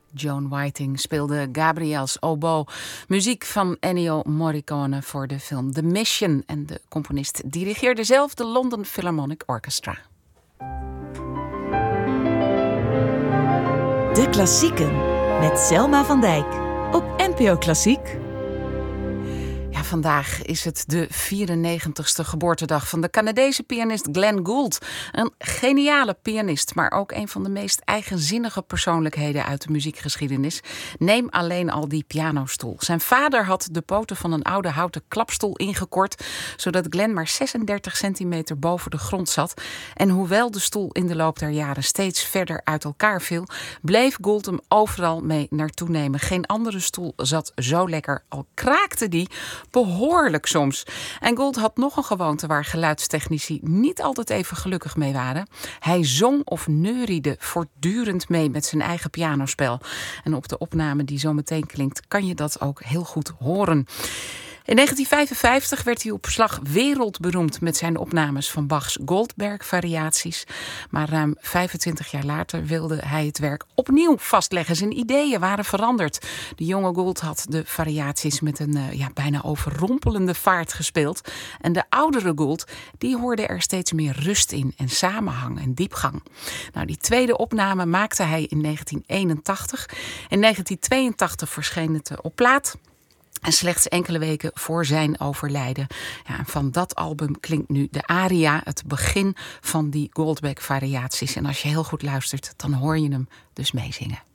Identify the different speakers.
Speaker 1: Joan Whiting speelde Gabriel's oboe. Muziek van Ennio Morricone voor de film The Mission. En de componist dirigeerde zelf de London Philharmonic Orchestra.
Speaker 2: De Klassieken met Selma van Dijk op NPO Klassiek.
Speaker 1: Ja, vandaag is het de 94ste geboortedag van de Canadese pianist Glenn Gould. Een geniale pianist, maar ook een van de meest eigenzinnige persoonlijkheden uit de muziekgeschiedenis. Neem alleen al die pianostoel. Zijn vader had de poten van een oude houten klapstoel ingekort, zodat Glenn maar 36 centimeter boven de grond zat. En hoewel de stoel in de loop der jaren steeds verder uit elkaar viel, bleef Gould hem overal mee naartoe nemen. Geen andere stoel zat zo lekker, al kraakte die behoorlijk soms. En Gould had nog een gewoonte waar geluidstechnici niet altijd even gelukkig mee waren. Hij zong of neuriede voortdurend mee met zijn eigen pianospel. En op de opname die zo meteen klinkt, kan je dat ook heel goed horen. In 1955 werd hij op slag wereldberoemd met zijn opnames van Bachs Goldberg-variaties. Maar ruim 25 jaar later wilde hij het werk opnieuw vastleggen. Zijn ideeën waren veranderd. De jonge Gould had de variaties met een bijna overrompelende vaart gespeeld. En de oudere Gould, die hoorde er steeds meer rust in en samenhang en diepgang. Nou, die tweede opname maakte hij in 1981. In 1982 verscheen het op plaat. En slechts enkele weken voor zijn overlijden. Ja, en van dat album klinkt nu de aria, het begin van die Goldberg-variaties. En als je heel goed luistert, dan hoor je hem dus meezingen.